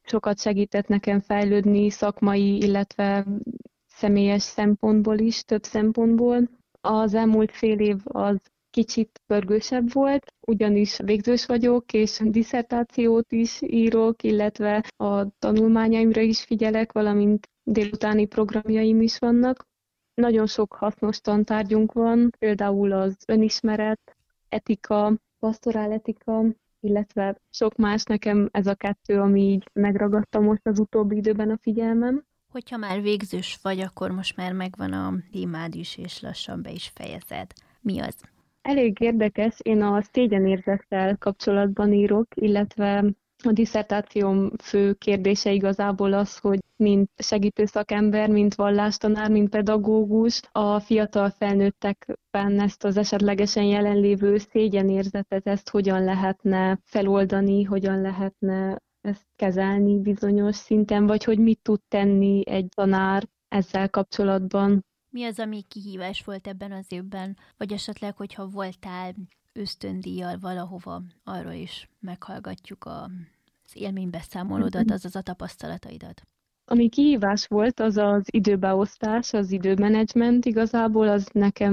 sokat segített nekem fejlődni szakmai, illetve személyes szempontból is, több szempontból. Az elmúlt fél év az kicsit pörgősebb volt, ugyanis végzős vagyok, és disszertációt is írok, illetve a tanulmányaimra is figyelek, valamint délutáni programjaim is vannak. Nagyon sok hasznos tantárgyunk van, például az önismeret, etika, pastorál etika, illetve sok más. Nekem ez a kettő, ami így megragadta most az utóbbi időben a figyelmem. Hogyha már végzős vagy, akkor most már megvan a témád is, és lassan be is fejezed. Mi az? Elég érdekes, én a szégyenérzettel kapcsolatban írok, illetve a disszertációm fő kérdése igazából az, hogy mint segítő szakember, mint vallástanár, mint pedagógus, a fiatal felnőttekben ezt az esetlegesen jelenlévő szégyenérzetet, ezt hogyan lehetne feloldani, hogyan lehetne ezt kezelni bizonyos szinten, vagy hogy mit tud tenni egy tanár ezzel kapcsolatban. Mi az, ami kihívás volt ebben az évben? Vagy esetleg, hogyha voltál ösztöndíjjal valahova, arról is meghallgatjuk az élménybeszámolódat, azaz a tapasztalataidat. Ami kihívás volt, az az időbeosztás, az időmenedzsment igazából, az nekem